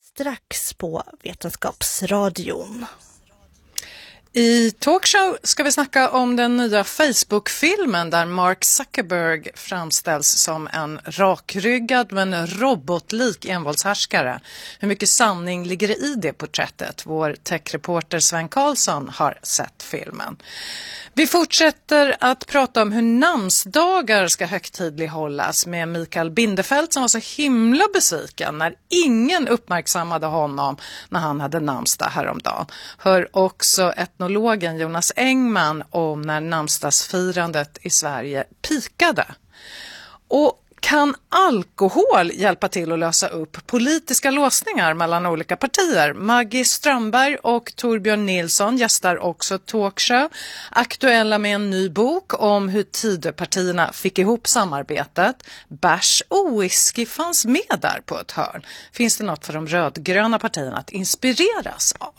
Strax på Vetenskapsradion. I Talkshow ska vi snacka om den nya Facebook-filmen där Mark Zuckerberg framställs som en rakryggad men robotlik envåldshärskare. Hur mycket sanning ligger det i det porträttet? Vår techreporter Sven Karlsson har sett filmen. Vi fortsätter att prata om hur namnsdagar ska högtidlighållas med Mikael Bindefeld som var så himla besviken när ingen uppmärksammade honom när han hade namnsdag häromdagen. Hör också etnologen Jonas Engman om när namnsdagsfirandet i Sverige pikade. Och kan alkohol hjälpa till att lösa upp politiska låsningar mellan olika partier? Maggie Strömberg och Torbjörn Nilsson gästar också Talkshow. Aktuella med en ny bok om hur Tidöpartierna fick ihop samarbetet. Bärs och whisky fanns med där på ett hörn. Finns det något för de rödgröna partierna att inspireras av?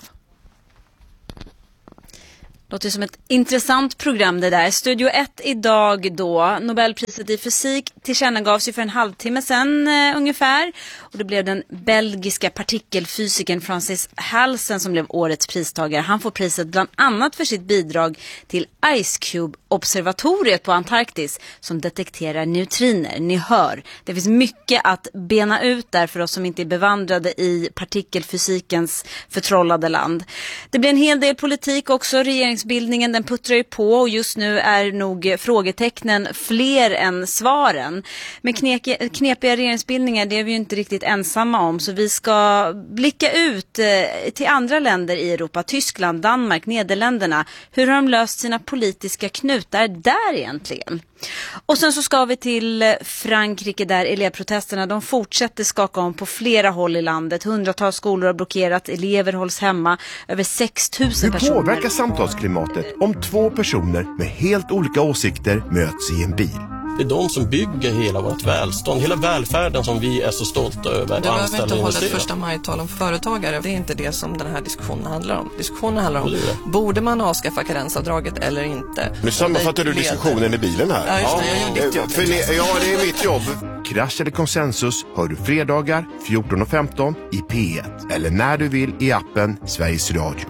Låter som ett intressant program det där. Studio 1 idag då. Nobelpriset i fysik tillkännagavs ju för en halvtimme sedan ungefär. Och det blev den belgiska partikelfysikern Francis Halsen som blev årets pristagare. Han får priset bland annat för sitt bidrag till Ice Cube-observatoriet på Antarktis som detekterar neutriner. Ni hör, det finns mycket att bena ut där för oss som inte är bevandrade i partikelfysikens förtrollade land. Det blir en hel del politik också. Regeringsbildningen den puttrar ju på och just nu är nog frågetecknen fler än svaren. Men knepiga regeringsbildningar det är vi ju inte riktigt ensamma om så vi ska blicka ut till andra länder i Europa, Tyskland, Danmark, Nederländerna. Hur har de löst sina politiska knutar där egentligen? Och sen så ska vi till Frankrike där elevprotesterna de fortsätter skaka om på flera håll i landet. Hundratals skolor har blockerat, elever hålls hemma, över 6 000 personer. Hur påverkar samtalsklimatet om två personer med helt olika åsikter möts i en bil? Det är de som bygger hela vårt välstånd, hela välfärden som vi är så stolta över. Du behöver inte hålla ett första majtal om företagare. Det är inte det som den här diskussionen handlar om. Diskussionen handlar om, borde man avskaffa karensavdraget eller inte? Nu sammanfattar du diskussionen i bilen här. Ja, just det. Jag gör ditt jobb. Ja, det är mitt jobb. Krasch eller konsensus hör du fredagar 14:15 i P1. Eller när du vill i appen Sveriges Radio.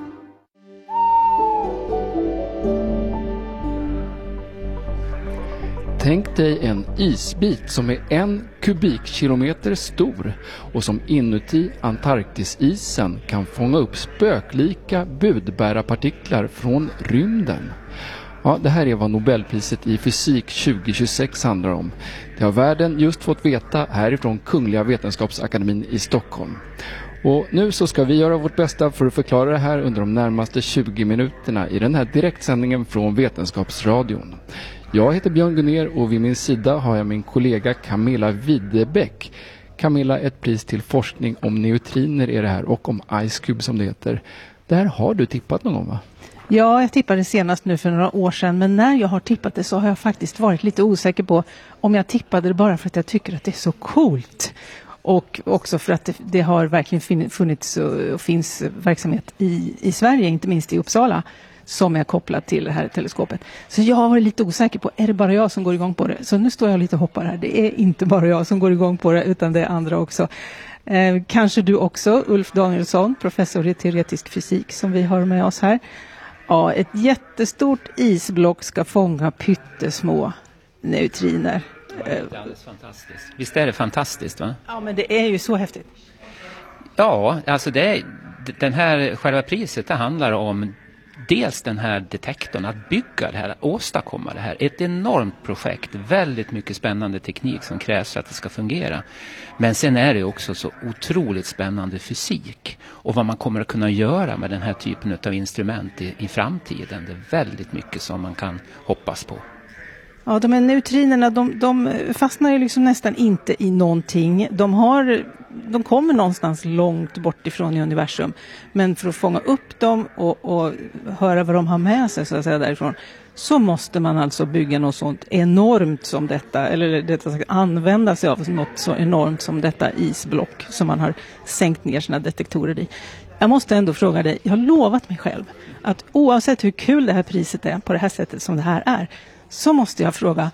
Tänk dig en isbit som är 1 kubikkilometer stor och som inuti Antarktisisen kan fånga upp spöklika budbärarpartiklar från rymden. Ja, det här är vad Nobelpriset i fysik 2026 handlar om. Det har världen just fått veta härifrån Kungliga Vetenskapsakademin i Stockholm. Och nu så ska vi göra vårt bästa för att förklara det här under de närmaste 20 minuterna i den här direktsändningen från Vetenskapsradion. Jag heter Björn Gunner och vid min sida har jag min kollega Camilla Widebäck. Camilla, ett pris till forskning om neutriner är det här och om Ice Cube som det heter. Det här har du tippat någon gång va? Ja, jag tippade senast nu för några år sedan men när jag har tippat det så har jag faktiskt varit lite osäker på om jag tippade det bara för att jag tycker att det är så coolt. Och också för att det har verkligen funnits och finns verksamhet i Sverige, inte minst i Uppsala, som är kopplat till det här teleskopet. Så jag har varit lite osäker på, är det bara jag som går igång på det? Så nu står jag lite och hoppar här. Det är inte bara jag som går igång på det, utan det är andra också. Kanske du också, Ulf Danielsson, professor i teoretisk fysik som vi har med oss här. Ja, ett jättestort isblock ska fånga pyttesmå neutriner. Det är alldeles fantastiskt. Visst är det fantastiskt va? Ja, men det är ju så häftigt. Ja, alltså den här själva priset det handlar om dels den här detektorn, att bygga det här, att åstadkomma det här. Ett enormt projekt, väldigt mycket spännande teknik som krävs för att det ska fungera. Men sen är det också så otroligt spännande fysik och vad man kommer att kunna göra med den här typen av instrument i framtiden. Det är väldigt mycket som man kan hoppas på. Ja, de här neutrinerna, de fastnar ju liksom nästan inte i någonting. De kommer någonstans långt bort ifrån i universum. Men för att fånga upp dem och höra vad de har med sig så att säga därifrån, så måste man alltså bygga något sånt enormt som detta, eller detta ska använda sig av något så enormt som detta isblock som man har sänkt ner sina detektorer i. Jag måste ändå fråga dig, jag har lovat mig själv att oavsett hur kul det här priset är på det här sättet som det här är, så måste jag fråga,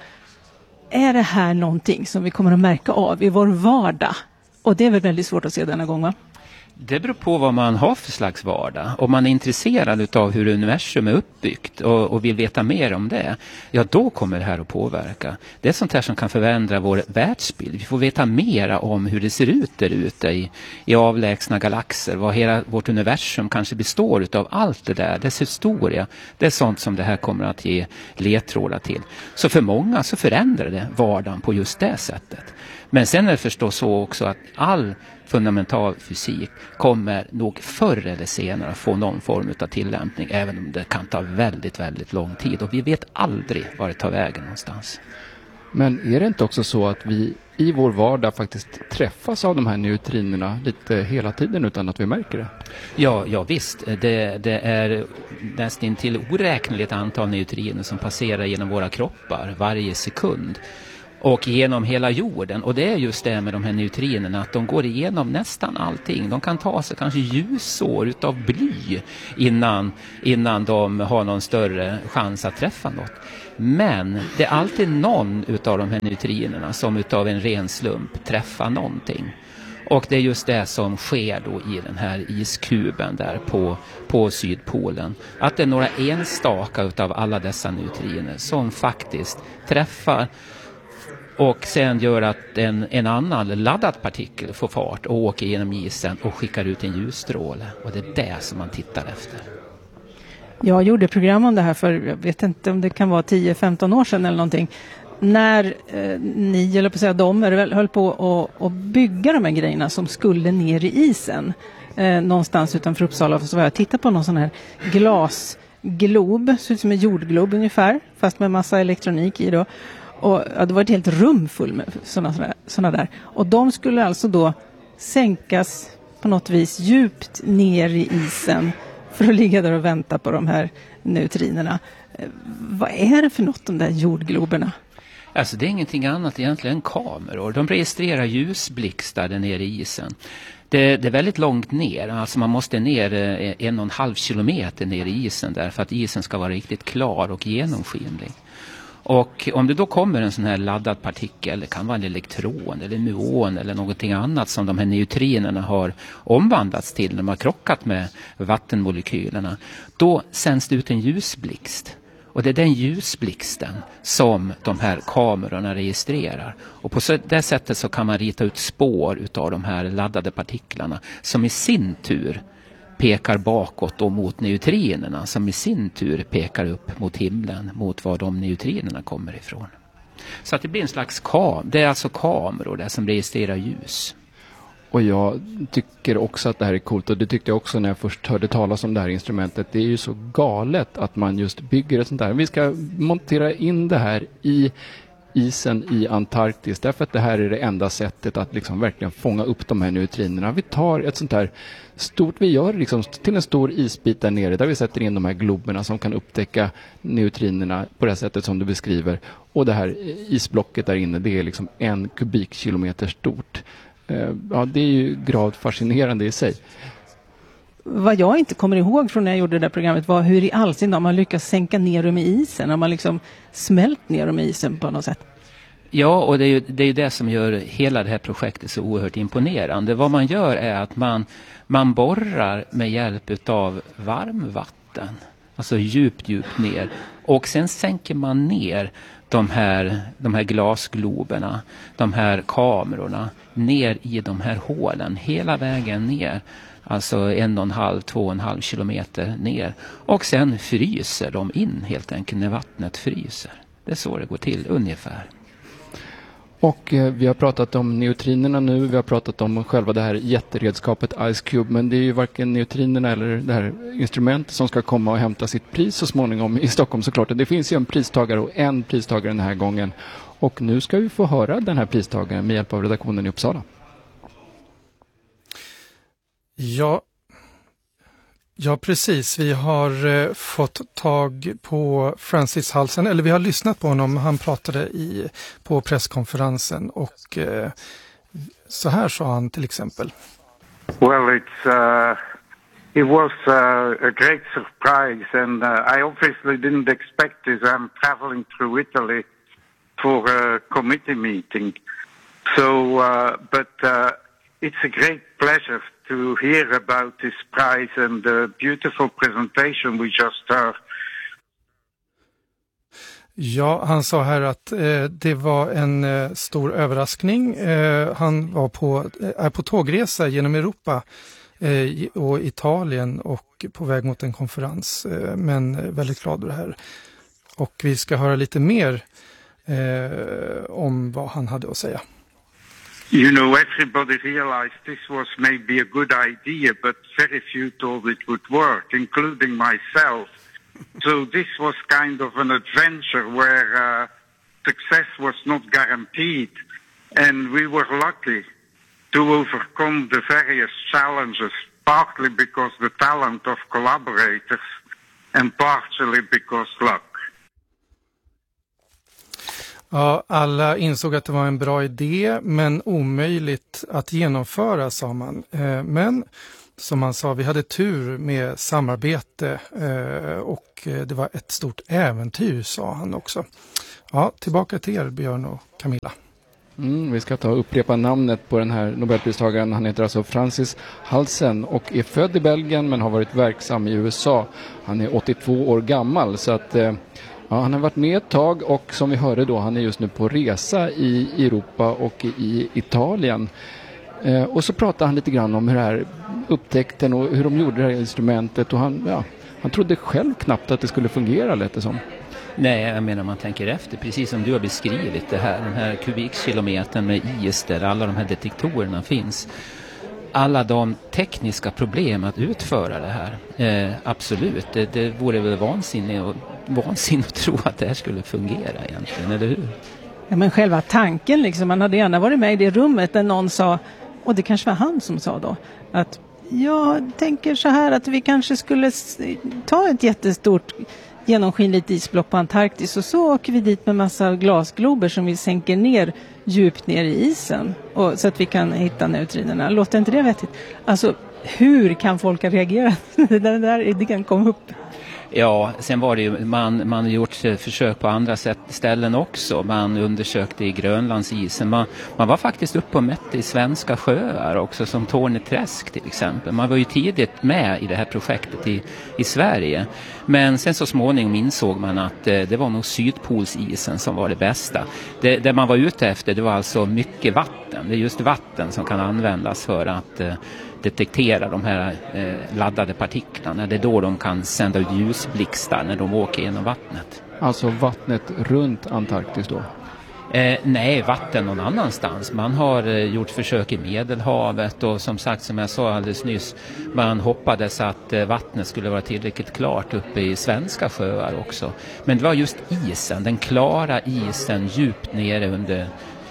är det här någonting som vi kommer att märka av i vår vardag? Och det är väl väldigt svårt att se denna gång va? Det beror på vad man har för slags vardag. Om man är intresserad av hur universum är uppbyggt och vill veta mer om det, ja då kommer det här att påverka. Det är sånt här som kan förändra vår världsbild. Vi får veta mera om hur det ser ut där ute i avlägsna galaxer. Vad hela vårt universum kanske består av. Allt det där, dess historia. Det är sånt som det här kommer att ge ledtrådar till. Så för många så förändrar det vardagen på just det sättet. Men sen är det förstås så också att all fundamental fysik kommer nog förr eller senare få någon form av tillämpning, även om det kan ta väldigt, väldigt lång tid. Och vi vet aldrig var det tar vägen någonstans. Men är det inte också så att vi i vår vardag faktiskt träffas av de här neutrinerna lite hela tiden utan att vi märker det? Ja visst. Det är nästan till oräkneligt antal neutriner som passerar genom våra kroppar varje sekund. Och genom hela jorden. Och det är just det med de här neutrinerna, att de går igenom nästan allting. De kan ta sig kanske ljusår utav bly innan de har någon större chans att träffa något. Men det är alltid någon utav de här neutrinerna som utav en ren slump träffar någonting. Och det är just det som sker då i den här iskuben där på Sydpolen. Att det är några enstaka utav alla dessa neutriner som faktiskt träffar och sen gör att en annan laddad partikel får fart och åker genom isen och skickar ut en ljusstråle. Och det är det som man tittar efter. Jag gjorde program om det här för, jag vet inte om det kan vara 10-15 år sedan eller någonting. När ni, eller på att säga de, höll på att bygga de här grejerna som skulle ner i isen. Någonstans utanför Uppsala. Så var jag tittade på någon sån här glasglob, ser ut som en jordglob ungefär, fast med massa elektronik i då. Och ja, det var ett helt rum full med såna där. Och de skulle alltså då sänkas på något vis djupt ner i isen för att ligga där och vänta på de här neutrinerna. Vad är det för något, de där jordgloberna? Alltså det är ingenting annat egentligen än kameror. De registrerar ljusblixtar där nere i isen. Det är väldigt långt ner, alltså man måste ner 1,5 kilometer ner i isen där för att isen ska vara riktigt klar och genomskinlig. Och om det då kommer en sån här laddad partikel, det kan vara en elektron eller en muon eller någonting annat som de här neutrinerna har omvandlats till när de har krockat med vattenmolekylerna, då sänds det ut en ljusblixt. Och det är den ljusblixten som de här kamerorna registrerar. Och på det sättet så kan man rita ut spår utav de här laddade partiklarna som i sin tur pekar bakåt och mot neutrinerna, som i sin tur pekar upp mot himlen, mot var de neutrinerna kommer ifrån. Så att det blir en slags det är alltså kameror där som registrerar ljus. Och jag tycker också att det här är coolt, och det tyckte jag också när jag först hörde talas om det här instrumentet. Det är ju så galet att man just bygger ett sånt här. Vi ska montera in det här i isen i Antarktis, därför att det här är det enda sättet att liksom verkligen fånga upp de här neutrinerna. Vi tar ett sånt här stort, vi gör liksom till en stor isbit där nere där vi sätter in de här globerna som kan upptäcka neutrinerna på det sättet som du beskriver. Och det här isblocket där inne, det är liksom 1 kubikkilometer stort. Ja, det är ju gravt fascinerande i sig. Vad jag inte kommer ihåg från när jag gjorde det där programmet var hur i allsin har man lyckats sänka ner dem i isen. Har man liksom smält ner dem i isen på något sätt? Ja, och det är ju det som gör hela det här projektet så oerhört imponerande. Vad man gör är att man borrar med hjälp av varmvatten. Alltså djupt ner. Och sen sänker man ner de här glasgloberna, de här kamerorna, ner i de här hålen. Hela vägen ner. Alltså 1,5-2,5 kilometer ner. Och sen fryser de in helt enkelt när vattnet fryser. Det är så det går till ungefär. Och vi har pratat om neutrinerna nu, vi har pratat om själva det här jätteredskapet Ice Cube, men det är ju varken neutrinerna eller det här instrumentet som ska komma och hämta sitt pris så småningom i Stockholm såklart. Det finns ju en pristagare och en pristagare den här gången. Och nu ska vi få höra den här pristagaren med hjälp av redaktionen i Uppsala. Ja, precis. Vi har fått tag på Francis Halsen, eller vi har lyssnat på honom. Han pratade på presskonferensen och så här sa han till exempel. Well, it was a great surprise, and I obviously didn't expect this. I'm traveling through Italy for a committee meeting. So, but it's a great pleasure to hear about this prize and the beautiful presentation we just heard. Ja, han sa här att det var en stor överraskning. Han är på tågresa genom Europa och Italien och på väg mot en konferens, men väldigt glad över det här. Och vi ska höra lite mer om vad han hade att säga. You know, everybody realized this was maybe a good idea, but very few thought it would work, including myself. So this was kind of an adventure where success was not guaranteed, and we were lucky to overcome the various challenges, partly because the talent of collaborators and partially because luck. Ja, alla insåg att det var en bra idé, men omöjligt att genomföra, sa man. Men som han sa, vi hade tur med samarbete och det var ett stort äventyr, sa han också. Ja, tillbaka till er, Björn och Camilla. Vi ska ta och upprepa namnet på den här Nobelpristagaren. Han heter alltså Francis Halsen och är född i Belgien men har varit verksam i USA. Han är 82 år gammal, så att ja, han har varit med ett tag, och som vi hörde då, han är just nu på resa i Europa och i Italien. Och så pratar han lite grann om hur det här upptäckten och hur de gjorde det här instrumentet, och han trodde själv knappt att det skulle fungera, lät det som. Nej, jag menar, man tänker efter, precis som du har beskrivit det här, den här kubikkilometern med is där alla de här detektorerna finns. Alla de tekniska problem att utföra det här, absolut, det vore väl vansinnigt att tro att det här skulle fungera egentligen, eller hur? Ja, men själva tanken liksom, man hade gärna varit med i det rummet där någon sa, och det kanske var han som sa då, att jag tänker så här att vi kanske skulle ta ett jättestort genomskinligt isblock på Antarktis, och så åker vi dit med massa glasglober som vi sänker ner djupt ner i isen, och så att vi kan hitta neutrinerna. Låter inte det vettigt? Alltså, hur kan folk reagera när den där idén kom upp? Ja, sen var det ju, man har gjort försök på andra ställen också. Man undersökte i Grönlandsisen. Man var faktiskt uppe och mätte i svenska sjöar också, som Torneträsk till exempel. Man var ju tidigt med i det här projektet i Sverige. Men sen så småningom insåg man att det var nog Sydpolsisen som var det bästa. Det man var ute efter, det var alltså mycket vatten. Det är just vatten som kan användas för att detektera de här laddade partiklarna. Det är då de kan sända ut ljusblixtar när de åker genom vattnet. Alltså vattnet runt Antarktis då? Nej, vatten någon annanstans. Man har gjort försök i Medelhavet, och som sagt, som jag sa alldeles nyss, man hoppades att vattnet skulle vara tillräckligt klart uppe i svenska sjöar också. Men det var just isen, den klara isen djupt nere under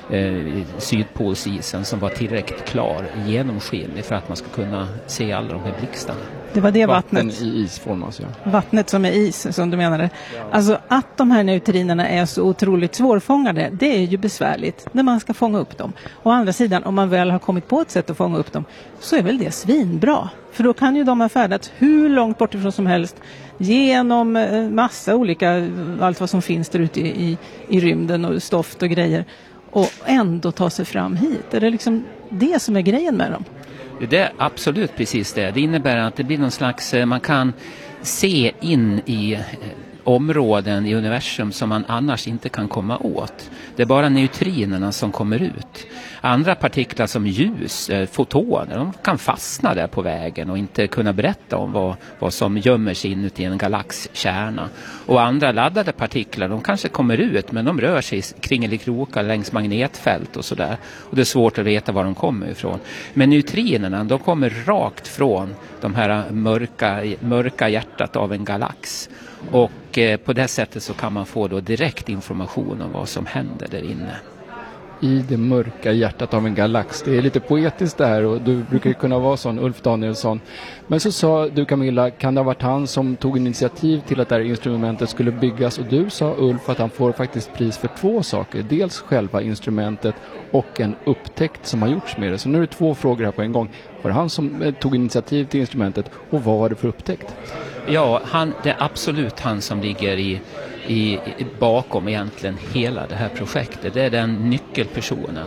Sydpolsisen, som var tillräckligt klar, genomskinlig, för att man ska kunna se alla de här blixtarna. Det var det vattnet i isform, alltså. Vattnet som är is, som du menade. Alltså att de här neutrinerna är så otroligt svårfångade, det är ju besvärligt när man ska fånga upp dem. Å andra sidan, om man väl har kommit på ett sätt att fånga upp dem, så är väl det svinbra. För då kan ju de ha färdats hur långt bort ifrån som helst, genom massa olika, allt vad som finns där ute i rymden och stoft och grejer, och ändå ta sig fram hit. Är det liksom det som är grejen med dem? Det är absolut precis det. Det innebär att det blir någon slags, man kan se in i områden i universum som man annars inte kan komma åt. Det är bara neutrinerna som kommer ut. Andra partiklar som ljus, fotoner, de kan fastna där på vägen och inte kunna berätta om vad som gömmer sig inuti en galaxkärna. Och andra laddade partiklar, de kanske kommer ut, men de rör sig kring eller krokar längs magnetfält och sådär. Och det är svårt att veta var de kommer ifrån. Men neutrinerna, de kommer rakt från de här mörka hjärtat av en galax. Och på det sättet så kan man få då direkt information om vad som händer där inne. I det mörka hjärtat av en galax. Det är lite poetiskt där, och du brukar ju kunna vara sån, Ulf Danielsson. Men så sa du, Camilla, kan det ha varit han som tog initiativ till att det här instrumentet skulle byggas? Och du sa, Ulf, att han får faktiskt pris för 2 saker. Dels själva instrumentet och en upptäckt som har gjorts med det. Så nu är det 2 frågor här på en gång. Var det han som tog initiativ till instrumentet, och vad var det för upptäckt? Ja, det är absolut han som ligger bakom egentligen hela det här projektet. Det är den nyckelpersonen.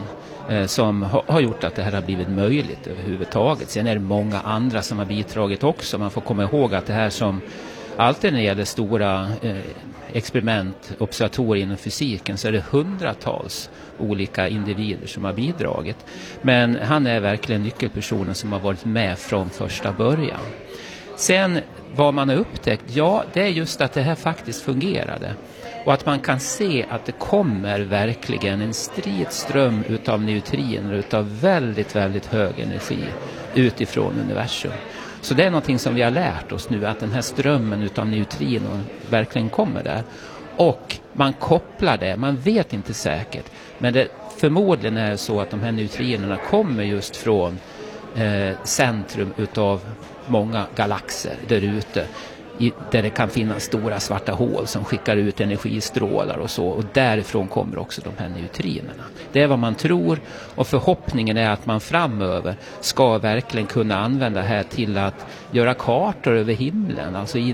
som har gjort att det här har blivit möjligt överhuvudtaget. Sen är det många andra som har bidragit också. Man får komma ihåg att det här som alltid när det gäller stora experiment, observatorier inom fysiken, så är det hundratals olika individer som har bidragit. Men han är verkligen nyckelpersonen som har varit med från första början. Sen vad man har upptäckt, ja, det är just att det här faktiskt fungerade. Och att man kan se att det kommer verkligen en stridström utav neutriner utav väldigt, väldigt hög energi utifrån universum. Så det är någonting som vi har lärt oss nu, att den här strömmen utav neutriner verkligen kommer där. Och man kopplar det, man vet inte säkert, men det förmodligen är så att de här neutrinerna kommer just från centrum utav många galaxer där ute. Där det kan finnas stora svarta hål som skickar ut energistrålar och så. Och därifrån kommer också de här neutrinerna. Det är vad man tror, och förhoppningen är att man framöver ska verkligen kunna använda det här till att göra kartor över himlen. Alltså i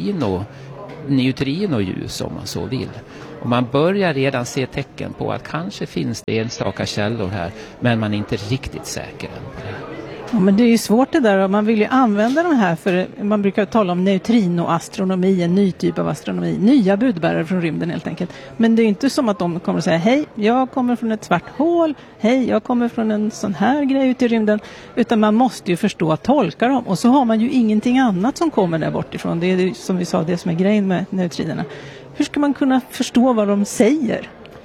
neutrinoljus om man så vill. Och man börjar redan se tecken på att kanske finns det enstaka källor här, men man är inte riktigt säker än på det. Ja, men det är ju svårt det där, och man vill ju använda de här, för man brukar tala om neutrinoastronomi, en ny typ av astronomi, nya budbärare från rymden helt enkelt. Men det är ju inte som att de kommer att säga hej, jag kommer från ett svart hål, hej, jag kommer från en sån här grej ut i rymden, utan man måste ju förstå att tolka dem, och så har man ju ingenting annat som kommer där bortifrån. Det är som vi sa, det som är grejen med neutrinerna. Hur ska man kunna förstå vad de säger?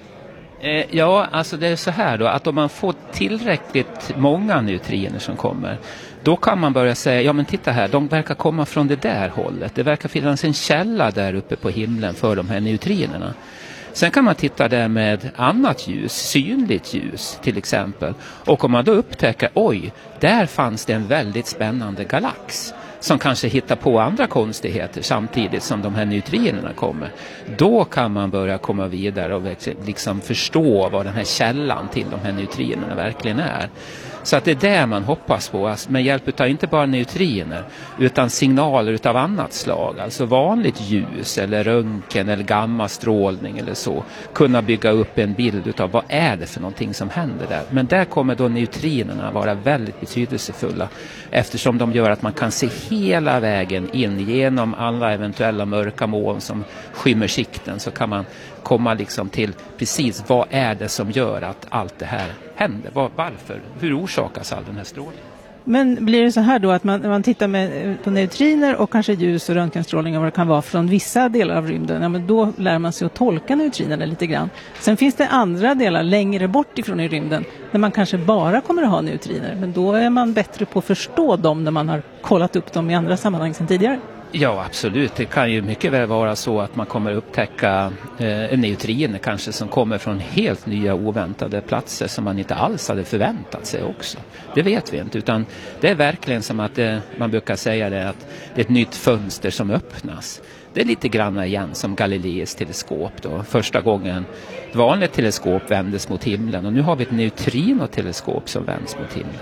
Ja, alltså det är så här då, att om man får tillräckligt många neutriner som kommer, då kan man börja säga, ja men titta här, de verkar komma från det där hållet. Det verkar finnas en källa där uppe på himlen för de här neutrinerna. Sen kan man titta där med annat ljus, synligt ljus till exempel. Och om man då upptäcker, oj, där fanns det en väldigt spännande galax som kanske hittar på andra konstigheter samtidigt som de här neutrinerna kommer. Då kan man börja komma vidare och liksom förstå vad den här källan till de här neutrinerna verkligen är. Så att det är det man hoppas på, alltså med hjälp av inte bara neutriner utan signaler utav annat slag, alltså vanligt ljus eller röntgen eller gammastrålning eller så, kunna bygga upp en bild utav vad är det för någonting som händer där. Men där kommer då neutrinerna vara väldigt betydelsefulla, eftersom de gör att man kan se hela vägen in genom alla eventuella mörka moln som skymmer sikten, så kan man komma liksom till precis vad är det som gör att allt det här händer. Varför? Hur orsakas all den här strålningen? Men blir det så här då att man tittar på neutriner och kanske ljus och röntgenstrålning och vad det kan vara från vissa delar av rymden, ja, men då lär man sig att tolka neutrinerna lite grann. Sen finns det andra delar längre bort ifrån i rymden där man kanske bara kommer att ha neutriner, men då är man bättre på att förstå dem när man har kollat upp dem i andra sammanhang sedan tidigare. Ja, absolut. Det kan ju mycket väl vara så att man kommer upptäcka neutriner kanske som kommer från helt nya oväntade platser som man inte alls hade förväntat sig också. Det vet vi inte, utan det är verkligen som att man brukar säga det, att det är ett nytt fönster som öppnas. Det är lite grann igen som Galileis teleskop då. Första gången ett vanligt teleskop vändes mot himlen, och nu har vi ett neutrinoteleskop som vänds mot himlen.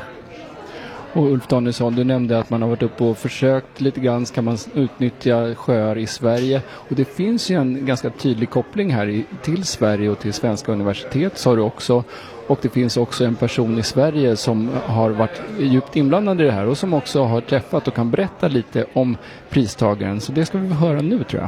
Och Ulf Danielsson, du nämnde att man har varit uppe och försökt lite grann, ska man utnyttja sjöar i Sverige. Och det finns ju en ganska tydlig koppling här till Sverige och till svenska universitet, sa du också. Och det finns också en person i Sverige som har varit djupt inblandad i det här och som också har träffat och kan berätta lite om pristagaren. Så det ska vi höra nu, tror jag.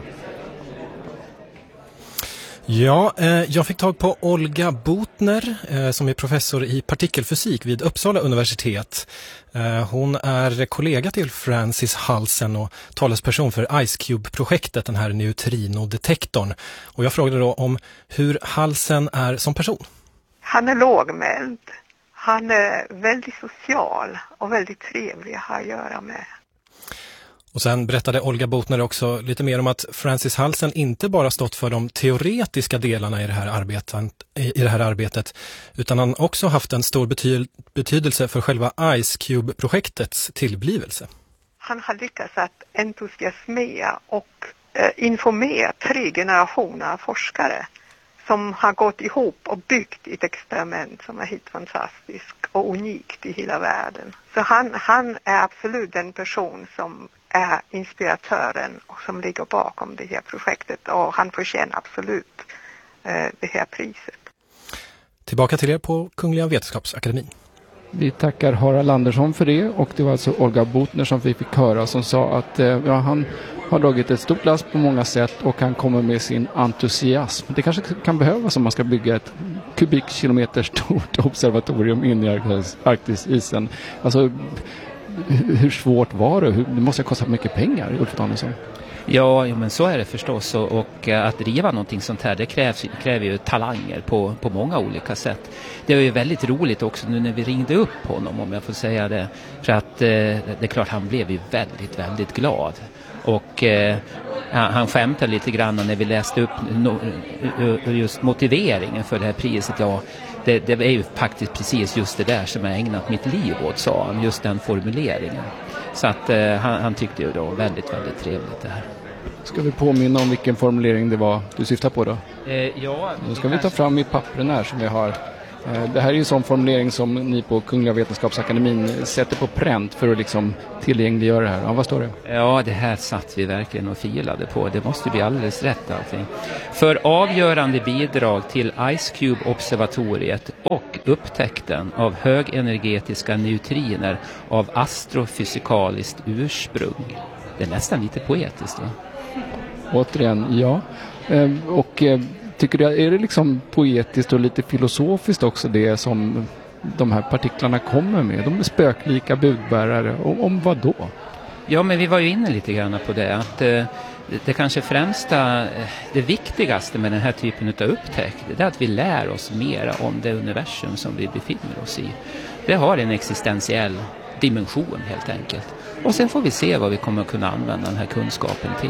Ja, jag fick tag på Olga Botner som är professor i partikelfysik vid Uppsala universitet. Hon är kollega till Francis Halsen och talesperson för Ice Cube-projektet, den här neutrinodetektorn. Och jag frågade då om hur Halsen är som person. Han är lågmäld. Han är väldigt social och väldigt trevlig att ha att göra med. Och sen berättade Olga Botner också lite mer om att Francis Halsen inte bara stått för de teoretiska delarna i det här arbetet, utan han också haft en stor betydelse för själva Ice Cube-projektets tillblivelse. Han har lyckats att entusiasmera och informera 3 generationer av forskare som har gått ihop och byggt ett experiment som är helt fantastiskt och unikt i hela världen. Så han är absolut den person som är inspiratören och som ligger bakom det här projektet, och han förtjänar absolut det här priset. Tillbaka till er på Kungliga Vetenskapsakademin. Vi tackar Harald Andersson för det, och det var alltså Olga Botner som vi fick höra som sa att han har dragit ett stort last på många sätt och han kommer med sin entusiasm. Det kanske kan behövas om man ska bygga ett kubikkilometer stort observatorium inne i Arktisisen. Alltså, hur svårt var det? Det måste ha kostat mycket pengar, Ulf Danielsson. Ja, men så är det förstås, och att driva någonting sånt här, det kräver ju talanger på många olika sätt. Det var ju väldigt roligt också nu när vi ringde upp honom, om jag får säga det, för att det är klart han blev ju väldigt, väldigt glad. Och han skämtade lite grann när vi läste upp just motiveringen för det här priset. Ja, det är ju faktiskt precis just det där som jag ägnat mitt liv åt, sa han, just den formuleringen. Så att han tyckte ju då väldigt, väldigt trevligt det här. Ska vi påminna om vilken formulering det var du syftar på då? Ja. Då ska vi ta fram i pappren här som vi har. Det här är ju en sån formulering som ni på Kungliga Vetenskapsakademin sätter på pränt för att liksom tillgängliggöra det här. Ja, vad står det? Ja, det här satt vi verkligen och filade på. Det måste bli alldeles rätt allting. För avgörande bidrag till IceCube-observatoriet och upptäckten av högenergetiska neutriner av astrofysikaliskt ursprung. Det är nästan lite poetiskt, va? Återigen, ja. Tycker du, är det liksom poetiskt och lite filosofiskt också det som de här partiklarna kommer med? De är spöklika budbärare. Om vad då? Ja, men vi var ju inne lite grann på det. Att det kanske främsta, det viktigaste med den här typen av upptäckt, det är att vi lär oss mera om det universum som vi befinner oss i. Det har en existentiell dimension helt enkelt. Och sen får vi se vad vi kommer att kunna använda den här kunskapen till.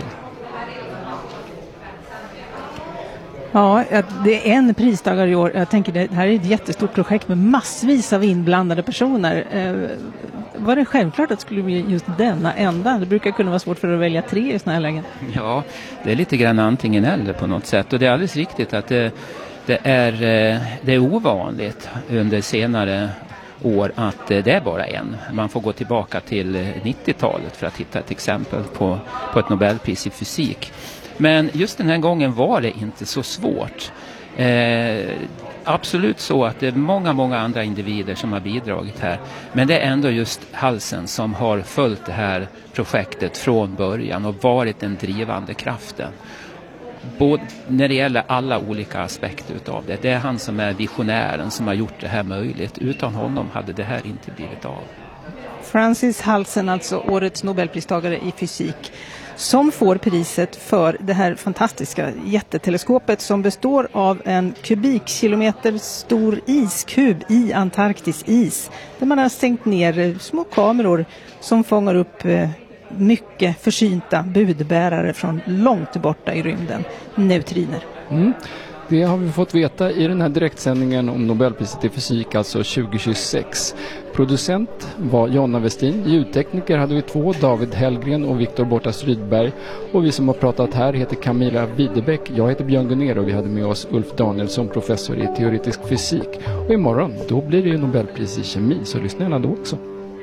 Ja, det är en pristagare i år. Jag tänker det här är ett jättestort projekt med massvis av inblandade personer. Var det självklart att det skulle bli just denna enda? Det brukar kunna vara svårt för att välja 3 i såna här lägen. Ja, det är lite grann antingen eller på något sätt. Och det är alldeles riktigt att det är ovanligt under senare år att det är bara en. Man får gå tillbaka till 90-talet för att hitta ett exempel på ett Nobelpris i fysik. Men just den här gången var det inte så svårt. Absolut så att det är många andra individer som har bidragit här. Men det är ändå just Halsen som har följt det här projektet från början och varit den drivande kraften. Både när det gäller alla olika aspekter utav det. Det är han som är visionären som har gjort det här möjligt. Utan honom hade det här inte blivit av. Francis Halsen, alltså årets Nobelpristagare i fysik, som får priset för det här fantastiska jätteteleskopet som består av en kubikkilometer stor iskub i Antarktis is. Där man har stängt ner små kameror som fångar upp mycket försynta budbärare från långt borta i rymden, neutriner. Det har vi fått veta i den här direktsändningen om Nobelpriset i fysik, alltså 2026. Producent var Jonna Westin, ljudtekniker hade vi 2, David Hellgren och Viktor Bortas Rydberg. Och vi som har pratat här heter Camilla Widebeck, jag heter Björn Gunner och vi hade med oss Ulf Danielsson, professor i teoretisk fysik. Och imorgon, då blir det ju Nobelpris i kemi, så lyssna gärna då också.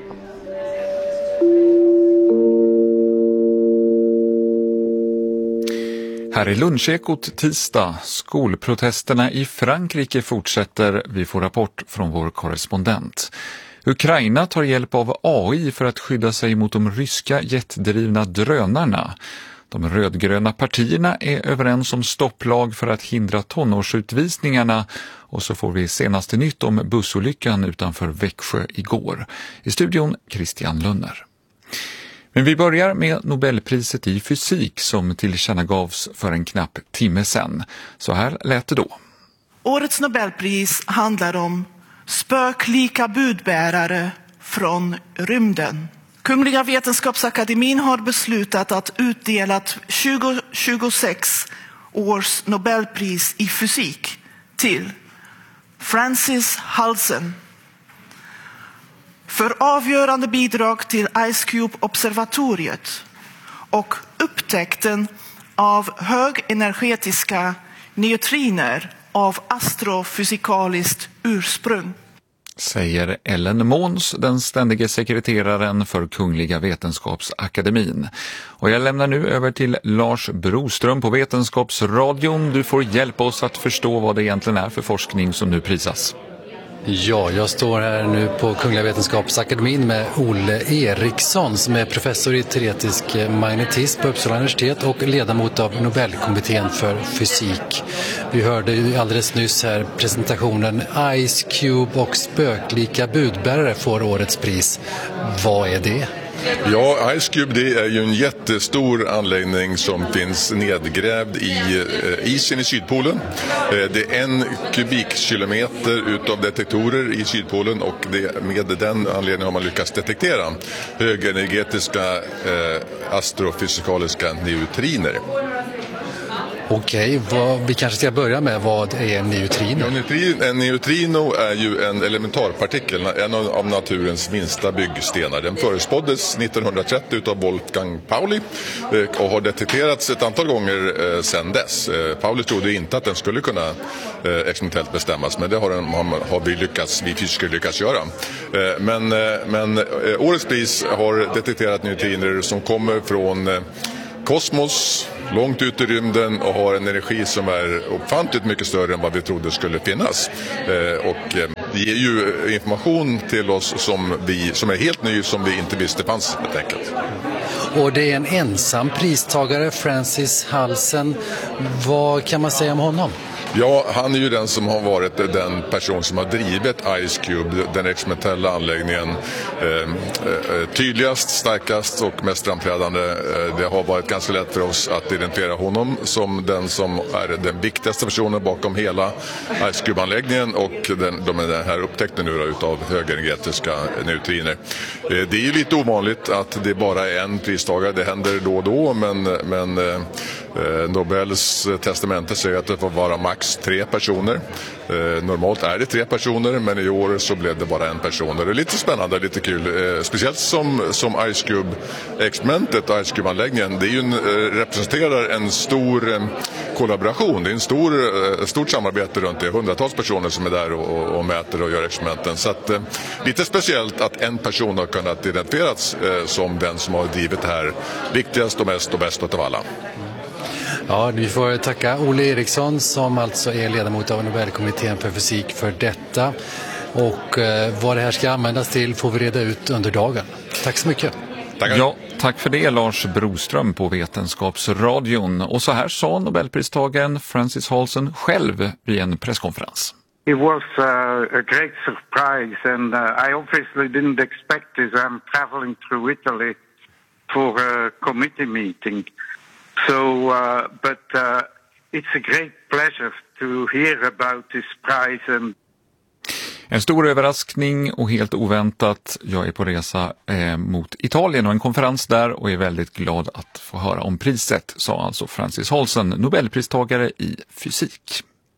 Här är Lunchekot tisdag. Skolprotesterna i Frankrike fortsätter. Vi får rapport från vår korrespondent. Ukraina tar hjälp av AI för att skydda sig mot de ryska jetdrivna drönarna. De rödgröna partierna är överens om stopplag för att hindra tonårsutvisningarna. Och så får vi senaste nytt om bussolyckan utanför Växjö igår. I studion Christian Lunner. Men vi börjar med Nobelpriset i fysik som tillkännagavs för en knapp timme sedan. Så här lät det då. Årets Nobelpris handlar om spöklika budbärare från rymden. Kungliga Vetenskapsakademin har beslutat att utdela 2026 års Nobelpris i fysik till Francis Halsen för avgörande bidrag till IceCube-observatoriet och upptäckten av högenergetiska neutriner av astrofysikaliskt ursprung. Säger Ellen Måns, den ständige sekreteraren för Kungliga Vetenskapsakademin. Och jag lämnar nu över till Lars Broström på Vetenskapsradion. Du får hjälpa oss att förstå vad det egentligen är för forskning som nu prisas. Ja, jag står här nu på Kungliga Vetenskapsakademin med Olle Eriksson som är professor i teoretisk magnetism på Uppsala universitet och ledamot av Nobelkommittén för fysik. Vi hörde ju alldeles nyss här presentationen Ice Cube och spöklika budbärare får årets pris. Vad är det? Ja, Ice Cube det är ju en jättestor anläggning som finns nedgrävd i isen i Sydpolen. Det är 1 kubikkilometer utav detektorer i Sydpolen och med den anledningen har man lyckats detektera högenergetiska astrofysikaliska neutriner. Okej, vi kanske ska börja med vad är en neutrino? En neutrino är ju en elementarpartikel, en av naturens minsta byggstenar. Den förespåddes 1930 av Wolfgang Pauli och har detekterats ett antal gånger sedan dess. Pauli trodde inte att den skulle kunna experimentellt bestämmas, men det har vi fysiker lyckats göra. Men årets pris har detekterat neutriner som kommer från kosmos, långt ut i rymden och har en energi som är ofantligt mycket större än vad vi trodde skulle finnas. Och det ger ju information till oss som är helt ny, som vi inte visste fanns helt enkelt. Och det är en ensam pristagare, Francis Halsen. Vad kan man säga om honom? Ja, han är ju den som har varit den person som har drivit Ice Cube, den experimentella anläggningen, tydligast, starkast och mest framträdande. Det har varit ganska lätt för oss att identifiera honom som den som är den viktigaste personen bakom hela Ice Cube-anläggningen och den här upptäckten nu utav högenergetiska neutriner. Det är ju lite ovanligt att det bara är en pristagare, det händer då och då, men Nobels testamente säger att det får vara max 3 personer. Normalt är det 3 personer, men i år så blev det bara en person. Det är lite spännande, lite kul. Speciellt som Ice Cube-experimentet och Ice Cube-anläggningen. Det är ju representerar en stor kollaboration. Det är ett stort samarbete runt det. Hundratals personer som är där och mäter och gör experimenten. Så att, lite speciellt att en person har kunnat identifieras som den som har drivit det här viktigast och mest och bäst av alla. Ja, vi får tacka Olle Eriksson som alltså är ledamot av Nobelkommittén för fysik för detta. Och vad det här ska användas till får vi reda ut under dagen. Tack så mycket. Ja, tack för det Lars Broström på Vetenskapsradion. Och så här sa Nobelpristagaren Francis Halsen själv vid en presskonferens. It was a great surprise and I obviously didn't expect this. I'm traveling through Italy for a committee meeting. So, but it's a great pleasure to hear about this prize. En stor överraskning och helt oväntat. Jag är på resa mot Italien och en konferens där och är väldigt glad att få höra om priset, sa alltså Francis Halsen, Nobelpristagare i fysik.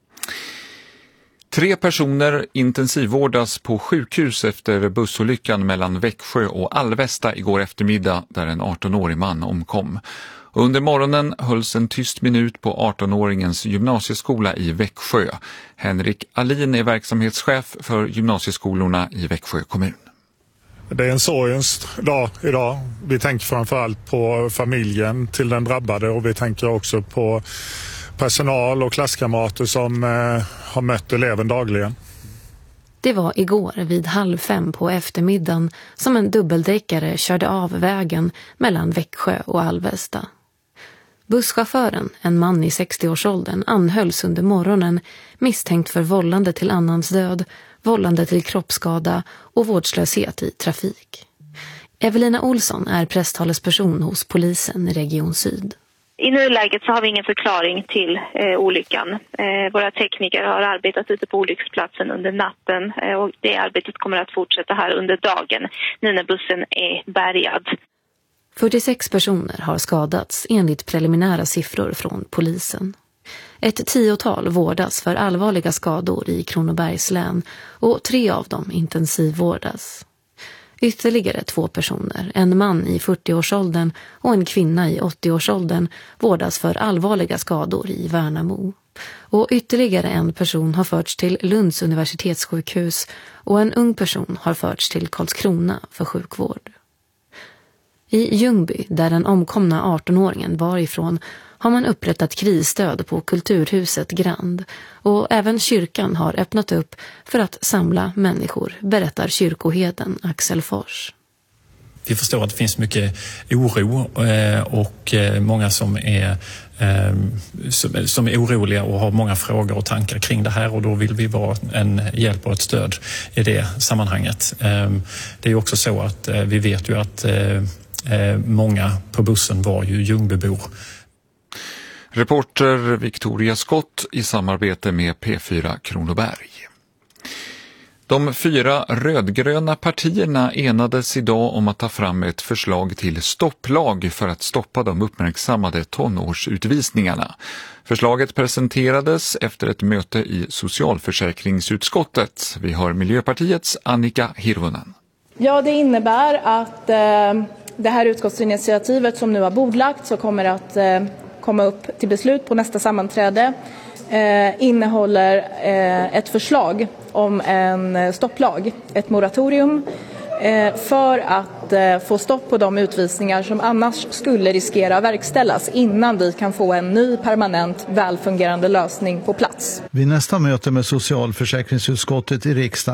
3 personer intensivvårdas på sjukhus efter bussolyckan mellan Växjö och Alvesta igår eftermiddag där en 18-årig man omkom. Under morgonen hölls en tyst minut på 18-åringens gymnasieskola i Växjö. Henrik Alin är verksamhetschef för gymnasieskolorna i Växjö kommun. Det är en sorgens dag idag. Vi tänker framförallt på familjen till den drabbade och vi tänker också på personal och klasskamrater som har mött eleven dagligen. Det var igår vid 4:30 på eftermiddagen som en dubbeldäckare körde av vägen mellan Växjö och Alvesta. Busschauffören, en man i 60-årsåldern, anhölls under morgonen misstänkt för vållande till annans död, vållande till kroppsskada och vårdslöshet i trafik. Evelina Olsson är presstalesperson hos polisen i Region Syd. I nuläget så har vi ingen förklaring till olyckan. Våra tekniker har arbetat ute på olycksplatsen under natten och det arbetet kommer att fortsätta här under dagen nu när bussen är bärgad. 46 personer har skadats enligt preliminära siffror från polisen. Ett 10-tal vårdas för allvarliga skador i Kronobergs län och 3 av dem intensivvårdas. Ytterligare 2 personer, en man i 40-årsåldern och en kvinna i 80-årsåldern, vårdas för allvarliga skador i Värnamo. Och ytterligare en person har förts till Lunds universitetssjukhus och en ung person har förts till Karlskrona för sjukvård. I Ljungby, där den omkomna 18-åringen var ifrån, har man upprättat krisstöd på Kulturhuset Grand och även kyrkan har öppnat upp för att samla människor, berättar kyrkoherden Axel Fors. Vi förstår att det finns mycket oro och många som är oroliga och har många frågor och tankar kring det här, och då vill vi vara en hjälp och ett stöd i det sammanhanget. Det är också så att vi vet ju att många på bussen var ju Ljungbybor. Reporter Victoria Skott i samarbete med P4 Kronoberg. De 4 rödgröna partierna enades idag om att ta fram ett förslag till stopplag för att stoppa de uppmärksammade tonårsutvisningarna. Förslaget presenterades efter ett möte i socialförsäkringsutskottet. Vi har Miljöpartiets Annika Hirvonen. Ja, det innebär att det här utskottsinitiativet som nu har bordlagts och kommer att komma upp till beslut på nästa sammanträde innehåller ett förslag om en stopplag, ett moratorium för att få stopp på de utvisningar som annars skulle riskera att verkställas innan vi kan få en ny permanent välfungerande lösning på plats. Vid nästa möte med socialförsäkringsutskottet i riksdagen